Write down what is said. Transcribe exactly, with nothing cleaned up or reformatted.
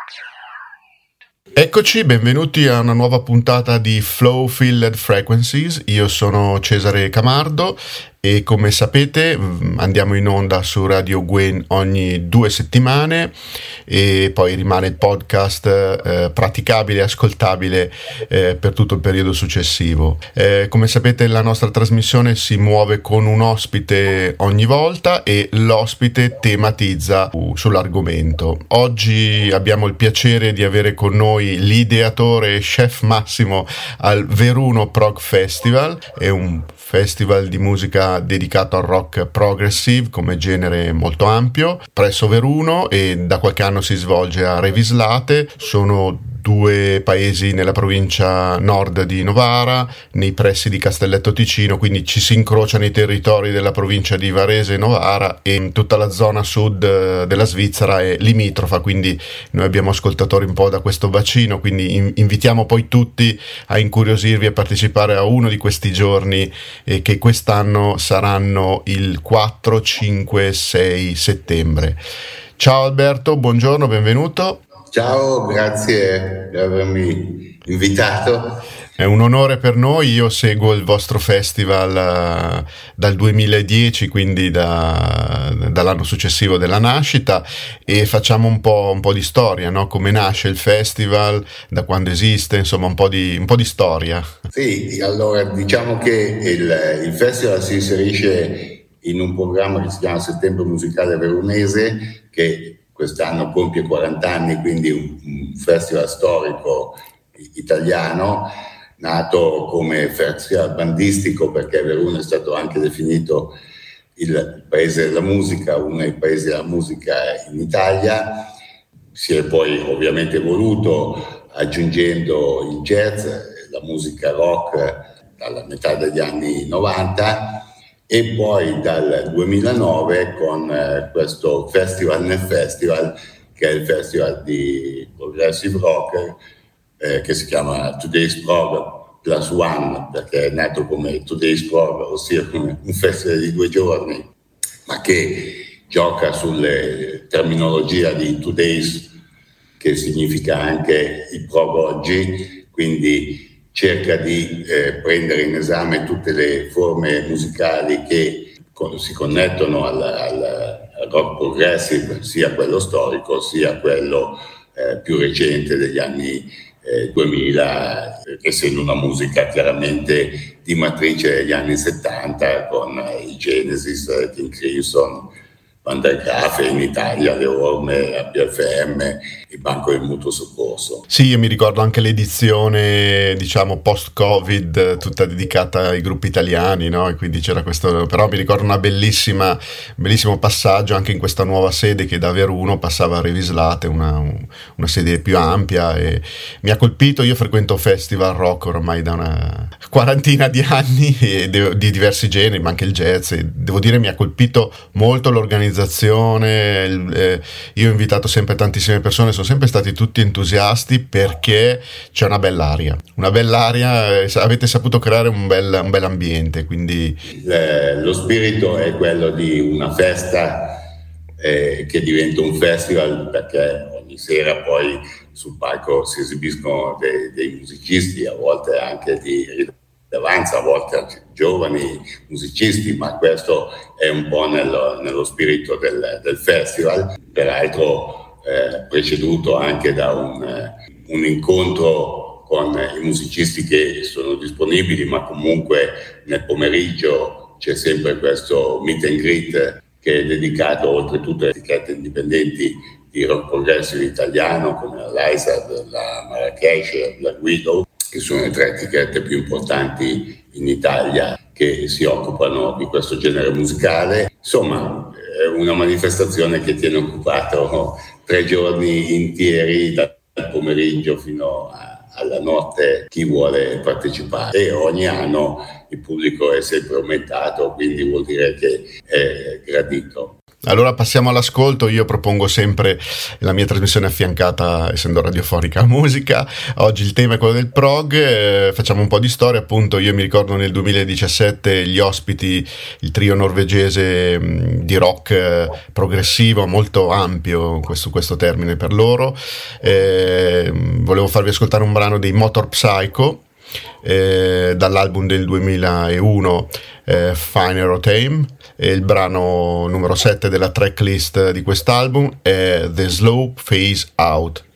Eccoci, benvenuti a una nuova puntata di Flow Filled Frequencies. Io sono Cesare Camardo e come sapete andiamo in onda su Radio Gwen ogni due settimane e poi rimane il podcast eh, praticabile e ascoltabile eh, per tutto il periodo successivo. Eh, come sapete la nostra trasmissione si muove con un ospite ogni volta e l'ospite tematizza uh, sull'argomento. Oggi abbiamo il piacere di avere con noi l'ideatore e chef massimo al Veruno Prog Festival. È un festival di musica dedicato al rock progressive come genere molto ampio presso Veruno e da qualche anno si svolge a Revislate. Sono due paesi nella provincia nord di Novara, nei pressi di Castelletto Ticino, quindi ci si incrociano i territori della provincia di Varese e Novara e tutta la zona sud della Svizzera è limitrofa, quindi noi abbiamo ascoltatori un po' da questo bacino, quindi in- invitiamo poi tutti a incuriosirvi e partecipare a uno di questi giorni eh, che quest'anno saranno il quattro, cinque, sei settembre. Ciao Alberto, buongiorno, benvenuto. Ciao, grazie per avermi invitato. È un onore per noi, io seguo il vostro festival uh, dal duemiladieci, quindi da, dall'anno successivo della nascita, e facciamo un po', un po' di storia, no? Come nasce il festival, da quando esiste, insomma un po' di, un po' di storia. Sì, allora diciamo che il, il festival si inserisce in un programma che si chiama Settembre Musicale Veronese, che quest'anno compie quaranta anni, quindi un, un festival storico italiano, nato come festival bandistico perché Verona è stato anche definito il paese della musica, uno dei paesi della musica in Italia. Si è poi ovviamente evoluto aggiungendo il jazz, la musica rock dalla metà degli anni novanta, e poi dal duemilanove con eh, questo Festival nel Festival, che è il festival di progressive rock eh, che si chiama Today's Prog Plus One, perché è nato come Today's Prog, ossia come un festival di due giorni, ma che gioca sulle terminologia di Today's, che significa anche il prog oggi, quindi cerca di eh, prendere in esame tutte le forme musicali che con, si connettono al, al, al rock progressive, sia quello storico sia quello eh, più recente degli anni eh, duemila, essendo una musica chiaramente di matrice degli anni settanta con eh, i Genesis, eh, King Crimson, Van der Graaf, in Italia le Orme, A P F M, il Banco del Mutuo Soccorso. Sì, io mi ricordo anche l'edizione, diciamo, post-Covid, tutta dedicata ai gruppi italiani, no? E quindi c'era questo, però mi ricordo una bellissima, bellissimo passaggio anche in questa nuova sede che da Veruno passava a Revislate, una, una sede più ampia, e mi ha colpito. Io frequento festival rock ormai da una quarantina di anni e de- di diversi generi, ma anche il jazz, e devo dire mi ha colpito molto l'organizzazione. Il, eh, io ho invitato sempre tantissime persone, sono sempre stati tutti entusiasti perché c'è una bell'aria, una bell'aria, eh, avete saputo creare un bel, un bel ambiente, quindi eh, lo spirito è quello di una festa eh, che diventa un festival, perché ogni sera poi sul palco si esibiscono dei, dei musicisti, a volte anche di rilevanza, a volte anche giovani musicisti, ma questo è un po' nello, nello spirito del, del festival, peraltro eh, preceduto anche da un, un incontro con i musicisti che sono disponibili, ma comunque nel pomeriggio c'è sempre questo meet and greet che è dedicato oltretutto a etichette indipendenti di rock progressive italiano come la Lizard, la Marrakesh, la Guido, che sono le tre etichette più importanti in Italia che si occupano di questo genere musicale. Insomma, è una manifestazione che tiene occupato tre giorni interi, dal pomeriggio fino a, alla notte, chi vuole partecipare. E ogni anno il pubblico è sempre aumentato, quindi vuol dire che è gradito. Allora passiamo all'ascolto. Io propongo sempre la mia trasmissione affiancata, essendo radiofonica, a musica. Oggi il tema è quello del prog, eh, facciamo un po' di storia. Appunto, io mi ricordo nel duemiladiciassette gli ospiti, il trio norvegese mh, di rock eh, progressivo, molto ampio questo, questo termine per loro. Eh, volevo farvi ascoltare un brano dei Motor Psycho, eh, dall'album del duemilauno, eh, Finer or Tame, e il brano numero sette della tracklist di quest'album è The Slow Phase Out.